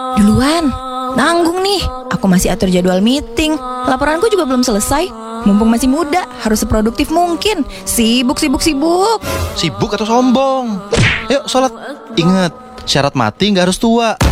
Duluan, nanggung nih. Aku masih atur jadwal meeting. Laporanku juga belum selesai. Mumpung masih muda, harus seproduktif mungkin. Sibuk. Sibuk atau sombong? Yuk sholat. Ingat, syarat mati nggak harus tua.